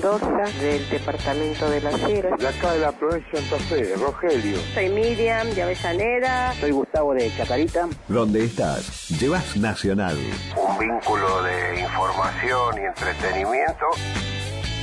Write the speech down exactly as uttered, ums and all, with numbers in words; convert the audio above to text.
Mendoza, del departamento de Las Heras. De acá de la provincia de Santa Fe, Rogelio. Soy Miriam de Avellaneda. Soy Gustavo de Chacarita. Donde estás, llevas Nacional. Un vínculo de información y entretenimiento.